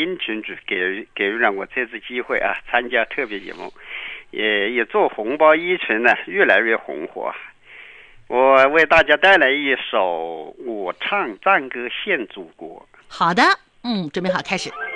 音群主给予了我这次机会啊，参加特别节目，也做红包一群呢越来越红火。我为大家带来一首我唱赞歌献祖国。 好的，准备好开始。